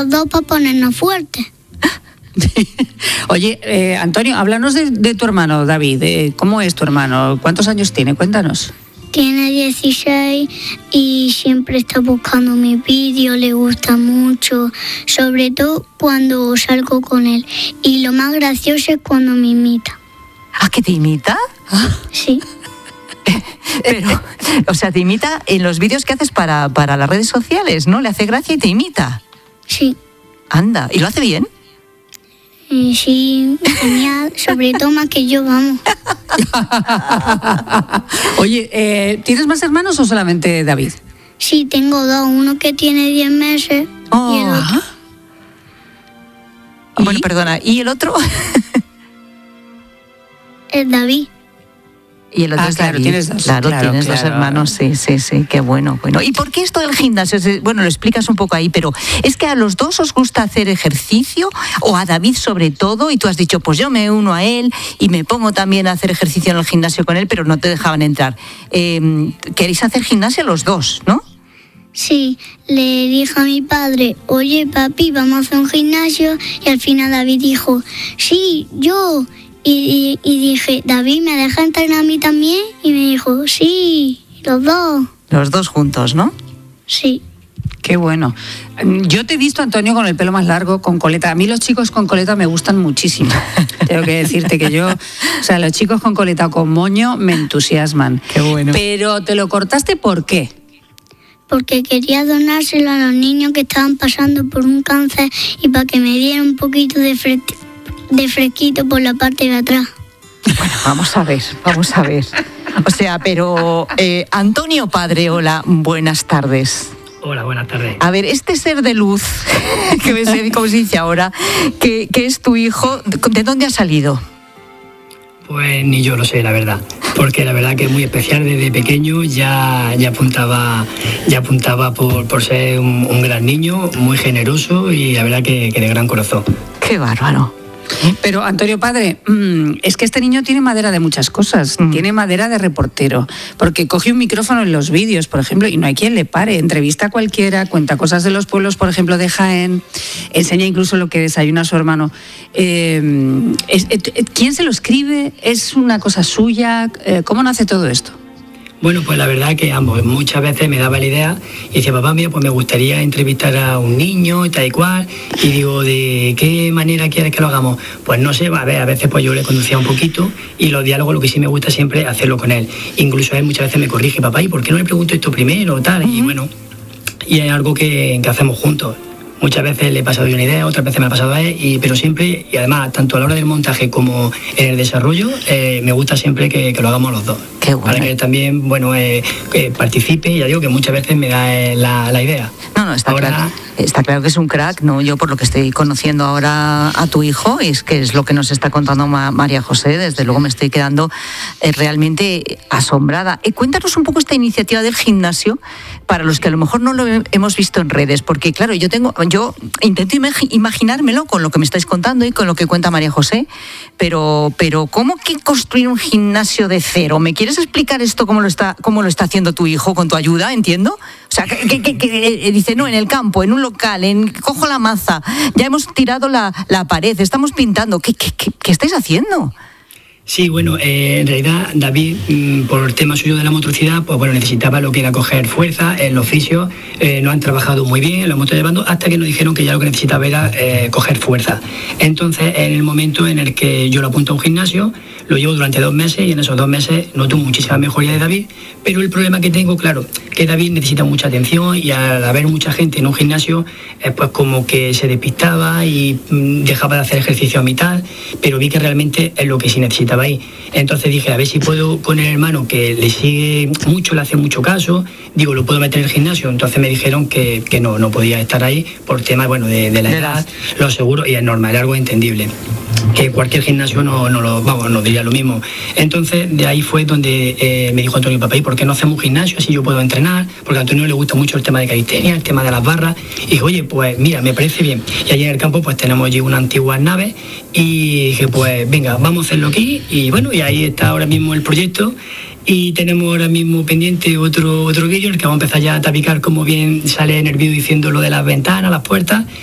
los dos para ponernos fuertes. Oye, Antonio, háblanos de tu hermano, David. ¿Cómo es tu hermano? ¿Cuántos años tiene? Cuéntanos. Tiene 16 y siempre está buscando mis vídeos, le gusta mucho, sobre todo cuando salgo con él. Y lo más gracioso es cuando me imita. ¿Ah, que te imita? Sí. Pero, o sea, te imita en los vídeos que haces para las redes sociales, ¿no? Le hace gracia y te imita. Sí. Anda, ¿y lo hace bien? Sí, genial, sobre todo más que yo, vamos. Oye, ¿tienes más hermanos o solamente David? Sí, tengo dos, uno que tiene 10 meses y el otro. Bueno, perdona, ¿y el otro? Es David. Y el otro es claro, David. tienes dos. Claro, Claro, tienes dos claro. hermanos, sí, qué bueno. ¿Y por qué esto del gimnasio? Bueno, lo explicas un poco ahí, pero ¿es que a los dos os gusta hacer ejercicio? ¿O a David sobre todo? Y tú has dicho, pues yo me uno a él y me pongo también a hacer ejercicio en el gimnasio con él, pero no te dejaban entrar. ¿Queréis hacer gimnasio los dos, no? Sí, le dije a mi padre, oye papi, vamos a hacer un gimnasio, y al final David dijo, sí, yo. Y dije, David, ¿me deja entrenar a mí también? Y me dijo, sí, los dos. Los dos juntos, ¿no? Sí. Qué bueno. Yo te he visto, Antonio, con el pelo más largo, con coleta. A mí los chicos con coleta me gustan muchísimo. Tengo que decirte que los chicos con coleta o con moño me entusiasman. Qué bueno. Pero ¿te lo cortaste por qué? Porque quería donárselo a los niños que estaban pasando por un cáncer y para que me dieran un poquito de fresquito por la parte de atrás. Bueno, vamos a ver. O sea, pero Antonio Padre, hola, buenas tardes. Hola, buenas tardes. A ver, este ser de luz, como se dice ahora, que es tu hijo, ¿de dónde ha salido? Pues ni yo lo sé, la verdad. Porque la verdad que es muy especial. Desde pequeño ya apuntaba por ser un gran niño, muy generoso y la verdad que de gran corazón. Qué bárbaro. Pero, Antonio Padre, es que este niño tiene madera de muchas cosas. Tiene madera de reportero, porque coge un micrófono en los vídeos, por ejemplo, y no hay quien le pare. Entrevista a cualquiera, cuenta cosas de los pueblos, por ejemplo, de Jaén, enseña incluso lo que desayuna su hermano. ¿Quién se lo escribe? ¿Es una cosa suya? ¿Cómo nace todo esto? Bueno, pues la verdad que ambos. Muchas veces me daba la idea y decía, papá, mira, pues me gustaría entrevistar a un niño y tal y cual. Y digo, ¿de qué manera quieres que lo hagamos? Pues no sé, a veces pues yo le conducía un poquito y los diálogos lo que sí me gusta siempre es hacerlo con él. Incluso él muchas veces me corrige, papá, ¿y por qué no le pregunto esto primero? Tal. Y bueno, y es algo que hacemos juntos. Muchas veces le he pasado yo una idea, otras veces me ha pasado a él, pero siempre, y además, tanto a la hora del montaje como en el desarrollo, me gusta siempre que lo hagamos los dos. Qué bueno. Para que también, que participe, y ya digo que muchas veces me da la idea. No, está claro que es un crack, ¿no? Yo por lo que estoy conociendo ahora a tu hijo, es lo que nos está contando María José, desde luego me estoy quedando realmente asombrada. Cuéntanos un poco esta iniciativa del gimnasio, para los que a lo mejor no lo hemos visto en redes, porque claro, yo intento imaginármelo con lo que me estáis contando y con lo que cuenta María José, pero ¿cómo que construir un gimnasio de cero? ¿Me quieres explicar esto cómo lo está haciendo tu hijo con tu ayuda? Entiendo. O sea, que dice, no, en el campo, en un local, cojo la maza, ya hemos tirado la pared, estamos pintando. ¿Qué estáis haciendo? Sí, bueno, en realidad David, por el tema suyo de la motricidad, pues bueno, necesitaba lo que era coger fuerza. En los fisios no han trabajado muy bien, lo hemos estado llevando hasta que nos dijeron que ya lo que necesitaba era coger fuerza. Entonces, en el momento en el que yo lo apunto a un gimnasio, lo llevo durante 2 meses y en esos 2 meses noto muchísima mejoría de David, pero el problema que tengo, claro, que David necesita mucha atención y al haber mucha gente en un gimnasio, pues como que se despistaba y dejaba de hacer ejercicio a mitad, pero vi que realmente es lo que sí necesitaba ahí. Entonces dije, a ver si puedo con el hermano, que le sigue mucho, le hace mucho caso, digo, lo puedo meter en el gimnasio. Entonces me dijeron que no podía estar ahí por tema, de la edad, lo seguro, y es normal, es algo entendible. Que cualquier gimnasio no diría lo mismo. Entonces de ahí fue donde me dijo Antonio, papá, ¿y por qué no hacemos un gimnasio así yo puedo entrenar? Porque a Antonio le gusta mucho el tema de calistenia, el tema de las barras, y dije, oye, pues mira, me parece bien. Y allí en el campo pues tenemos allí unas antiguas naves y dije, pues venga, vamos a hacerlo aquí. Y bueno, y ahí está ahora mismo el proyecto. Y tenemos ahora mismo pendiente otro vídeo en el que vamos a empezar ya a tapicar, como bien sale en el vídeo diciendo lo de las ventanas, las puertas,